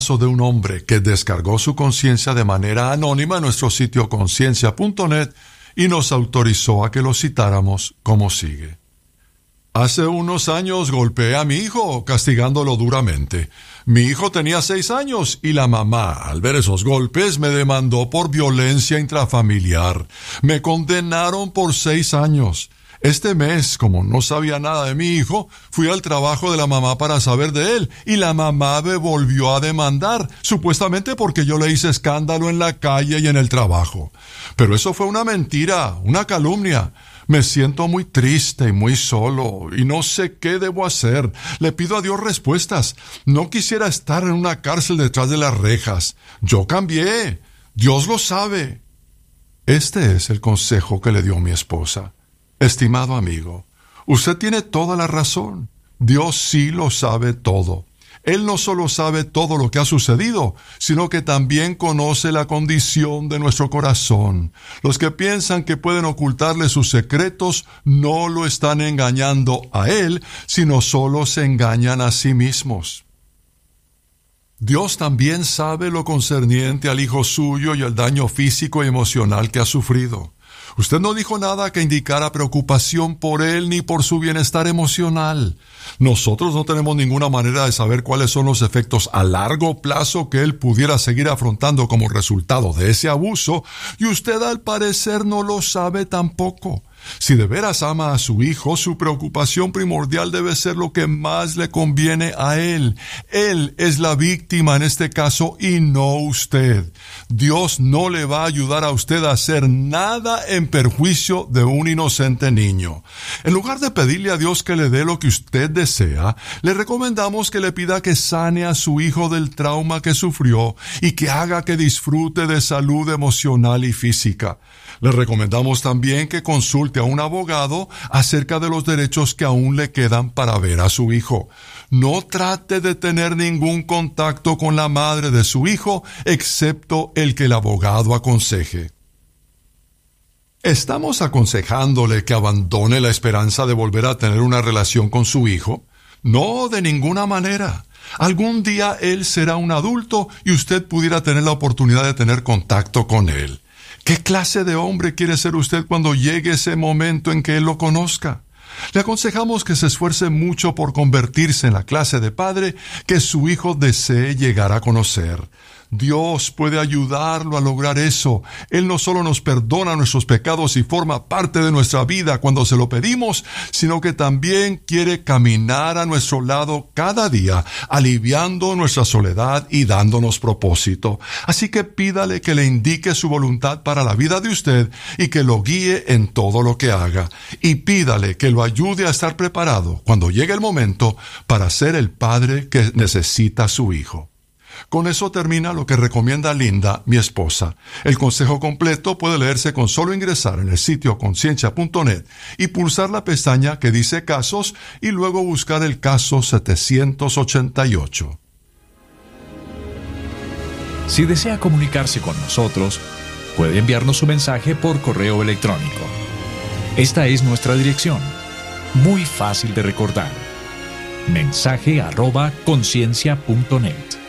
De un hombre que descargó su conciencia de manera anónima en nuestro sitio conciencia.net y nos autorizó a que lo citáramos como sigue. Hace unos años golpeé a mi hijo, castigándolo duramente. Mi hijo tenía 6 años y la mamá, al ver esos golpes, me demandó por violencia intrafamiliar. Me condenaron por 6 años. Este mes, como no sabía nada de mi hijo, fui al trabajo de la mamá para saber de él, y la mamá me volvió a demandar, supuestamente porque yo le hice escándalo en la calle y en el trabajo. Pero eso fue una mentira, una calumnia. Me siento muy triste y muy solo, y no sé qué debo hacer. Le pido a Dios respuestas. No quisiera estar en una cárcel detrás de las rejas. Yo cambié. Dios lo sabe. Este es el consejo que le dio mi esposa. Estimado amigo, usted tiene toda la razón. Dios sí lo sabe todo. Él no solo sabe todo lo que ha sucedido, sino que también conoce la condición de nuestro corazón. Los que piensan que pueden ocultarle sus secretos no lo están engañando a Él, sino solo se engañan a sí mismos. Dios también sabe lo concerniente al hijo suyo y el daño físico y emocional que ha sufrido. Usted no dijo nada que indicara preocupación por él ni por su bienestar emocional. Nosotros no tenemos ninguna manera de saber cuáles son los efectos a largo plazo que él pudiera seguir afrontando como resultado de ese abuso, y usted al parecer no lo sabe tampoco. Si de veras ama a su hijo, su preocupación primordial debe ser lo que más le conviene a él. Él es la víctima en este caso y no usted. Dios no le va a ayudar a usted a hacer nada en perjuicio de un inocente niño. En lugar de pedirle a Dios que le dé lo que usted desea, le recomendamos que le pida que sane a su hijo del trauma que sufrió y que haga que disfrute de salud emocional y física. Le recomendamos también que consulte a un abogado acerca de los derechos que aún le quedan para ver a su hijo. No trate de tener ningún contacto con la madre de su hijo, excepto el que el abogado aconseje. ¿Estamos aconsejándole que abandone la esperanza de volver a tener una relación con su hijo? No, de ninguna manera. Algún día él será un adulto y usted pudiera tener la oportunidad de tener contacto con él. ¿Qué clase de hombre quiere ser usted cuando llegue ese momento en que él lo conozca? Le aconsejamos que se esfuerce mucho por convertirse en la clase de padre que su hijo desee llegar a conocer. Dios puede ayudarlo a lograr eso. Él no solo nos perdona nuestros pecados y forma parte de nuestra vida cuando se lo pedimos, sino que también quiere caminar a nuestro lado cada día, aliviando nuestra soledad y dándonos propósito. Así que pídale que le indique su voluntad para la vida de usted y que lo guíe en todo lo que haga. Y pídale que lo ayude a estar preparado cuando llegue el momento para ser el padre que necesita su hijo. Con eso termina lo que recomienda Linda, mi esposa. El consejo completo puede leerse con solo ingresar en el sitio conciencia.net y pulsar la pestaña que dice casos y luego buscar el caso 788. Si desea comunicarse con nosotros, puede enviarnos su mensaje por correo electrónico. Esta es nuestra dirección, muy fácil de recordar: mensaje@conciencia.net.